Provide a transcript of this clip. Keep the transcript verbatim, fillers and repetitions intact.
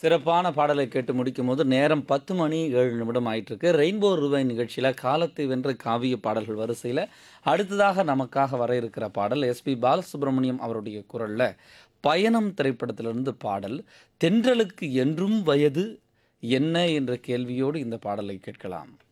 சிறப்பான பாடலை கேட்டு முடிக்கும்போது நேரம் பத்து மணி ஏழு நிமிடம் ஆயிட்டிருக்கு. ரெயின்போ ரூபாய் நிகழ்ச்சியில காலத்தை வென்ற காவிய பாடல்கள் வரிசையில அடுத்ததாக நமக்காக வர இருக்கிற பாடல் எஸ்பி பாலசுப்ரமணியம் அவருடைய குரல்ல பயணம் திரைப்படத்திலிருந்து பாடல். தென்றலுக்கு என்றும் வயது என்ன என்ற கேள்வியோடு இந்த பாடலை கேட்கலாம்.